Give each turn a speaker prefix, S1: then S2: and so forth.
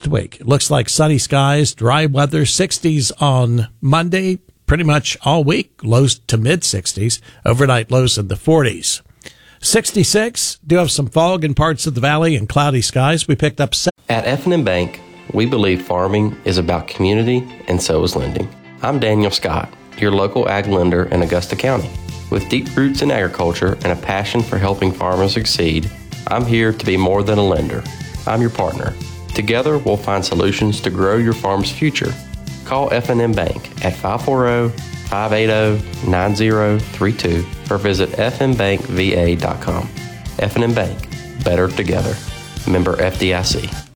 S1: the week. It looks like sunny skies, dry weather, 60s on Monday, pretty much all week, lows to mid-60s, overnight lows in the 40s. 66, do have some fog in parts of the valley and cloudy skies. We picked up...
S2: At F&M Bank, we believe farming is about community, and so is lending. I'm Daniel Scott, your local ag lender in Augusta County. With deep roots in agriculture and a passion for helping farmers succeed, I'm here to be more than a lender. I'm your partner. Together, we'll find solutions to grow your farm's future. Call F&M Bank at 540-580-9032 or visit fmbankva.com. F&M Bank, better together. Member FDIC.